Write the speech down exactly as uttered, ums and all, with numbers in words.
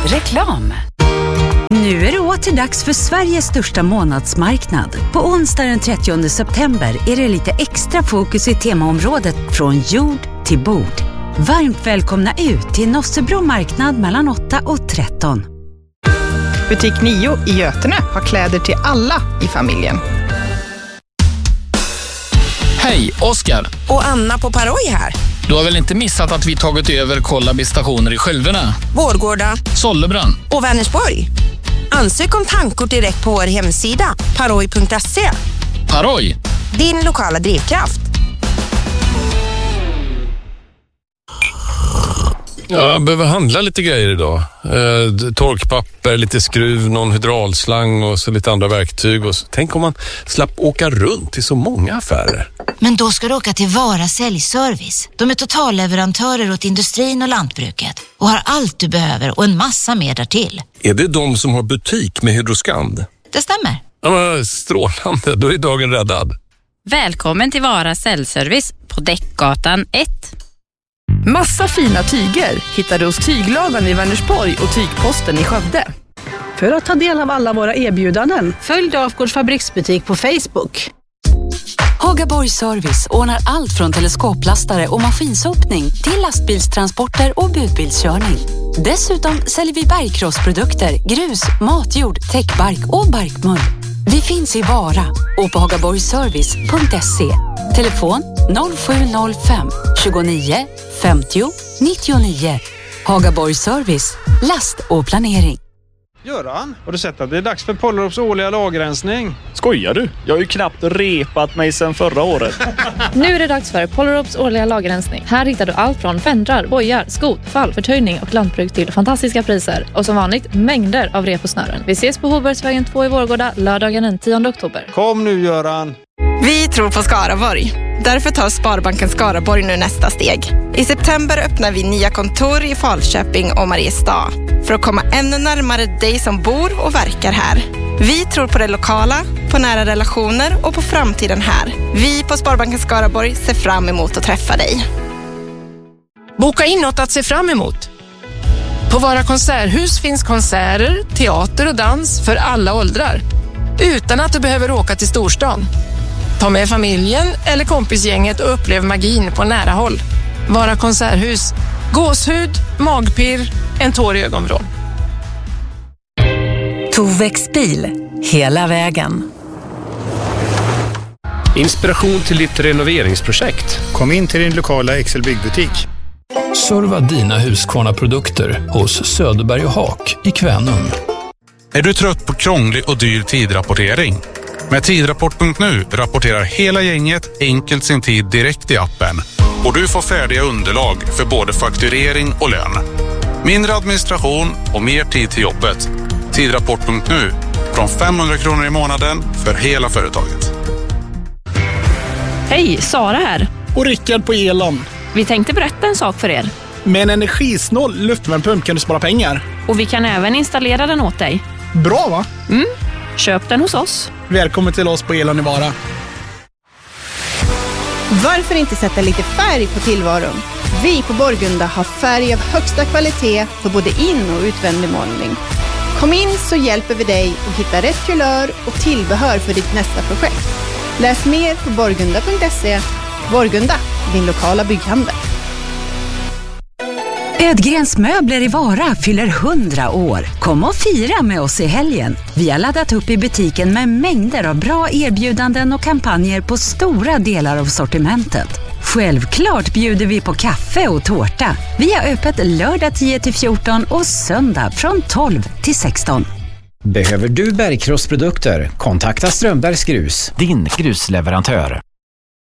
Reklam. Nu är det åter dags för Sveriges största månadsmarknad. På onsdag den trettionde september är det lite extra fokus i temaområdet från jord till bord. Varmt välkomna ut till Nossebro marknad mellan åtta och tretton. Butik nio i Götene har kläder till alla i familjen. Hej, Oskar. Och Anna på Paroj här. Du har väl inte missat att vi tagit över Kollaby stationer i Skölverna, Vårgårda, Sollebrunn och Vänersborg. Ansök om tankkort direkt på vår hemsida paroj punkt se. Paroj, din lokala drivkraft. Ja, jag behöver handla lite grejer idag. Eh, torkpapper, lite skruv, någon hydraulslang och så lite andra verktyg. Och så. Tänk om man slapp åka runt till så många affärer. Men då ska du åka till Vara Säljservice. De är totalleverantörer åt industrin och lantbruket och har allt du behöver och en massa mer därtill. Är det de som har butik med Hydroskand? Det stämmer. Ja, men strålande, då är dagen räddad. Välkommen till Vara Säljservice på Däckgatan ett. Massa fina tyger hittar du hos Tygladan i Vänersborg och Tygposten i Skövde. För att ta del av alla våra erbjudanden, följ Dafgårds fabriksbutik på Facebook. Hagaborg Service ordnar allt från teleskoplastare och maskinsopning till lastbilstransporter och budbilskörning. Dessutom säljer vi bergkrossprodukter, grus, matjord, täckbark och barkmull. Vi finns i Vara och på hagaborgservice punkt se. Telefon noll sju noll fem tjugonio femtio nittionio. Hagaborg Service, last och planering. Göran, har du sett att det är dags för Pollerups årliga lagrensning? Skojar du? Jag har ju knappt repat mig sedan förra året. Nu är det dags för Pollerups årliga lagerrensning. Här hittar du allt från fendrar, bojar, skot, fall, förtöjning och lantbruk till fantastiska priser. Och som vanligt, mängder av rep och snören. Vi ses på Hobergsvägen två i Vårgårda lördagen den tionde oktober. Kom nu, Göran! Vi tror på Skaraborg. Därför tar Sparbanken Skaraborg nu nästa steg. I september öppnar vi nya kontor i Falköping och Mariestad för att komma ännu närmare dig som bor och verkar här. Vi tror på det lokala, på nära relationer och på framtiden här. Vi på Sparbanken Skaraborg ser fram emot att träffa dig. Boka in något att se fram emot. På Vara konserthus finns konserter, teater och dans för alla åldrar. Utan att du behöver åka till storstan. Ta med familjen eller kompisgänget och upplev magin på nära håll. Vara konserthus. Gåshud, magpirr, en tår i ögonvrån. Tovex bil, hela vägen. Inspiration till ditt renoveringsprojekt. Kom in till din lokala Excel byggbutik. Serva dina Husqvarna-produkter hos Söderberg och Haak i Kvänum. Är du trött på krånglig och dyr tidrapportering? Med tidrapport punkt nu rapporterar hela gänget enkelt sin tid direkt i appen. Och du får färdiga underlag för både fakturering och lön. Mindre administration och mer tid till jobbet. tidrapport punkt nu. Från femhundra kronor i månaden för hela företaget. Hej, Sara här. Och Rickard på Elon. Vi tänkte berätta en sak för er. Med en energisnål luftvärmepump kan du spara pengar. Och vi kan även installera den åt dig. Bra, va? Mm. Köp den hos oss. Välkommen till oss på Elon i Vara. Varför inte sätta lite färg på tillvaron? Vi på Borgunda har färg av högsta kvalitet för både in- och utvändig målning. Kom in så hjälper vi dig att hitta rätt kulör och tillbehör för ditt nästa projekt. Läs mer på borgunda punkt se. Borgunda, din lokala bygghandel. Ödgrens möbler i Vara fyller hundra år. Kom och fira med oss i helgen. Vi har laddat upp i butiken med mängder av bra erbjudanden och kampanjer på stora delar av sortimentet. Självklart bjuder vi på kaffe och tårta. Vi har öppet lördag tio till fjorton och söndag från tolv till sexton. Behöver du bergkrossprodukter? Kontakta Strömbergs Grus, din grusleverantör.